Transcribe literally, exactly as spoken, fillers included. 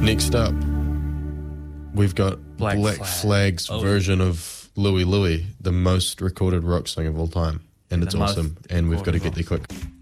Next up, we've got Black Black, Flag. Flag's Oh. version of Louie Louie, the most recorded rock song of all time. And The it's most awesome. And we've got to recorded get there rock quick.